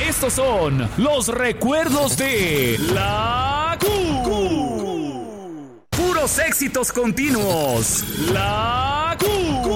Estos son los recuerdos de la Q. Puros éxitos continuos. La Q.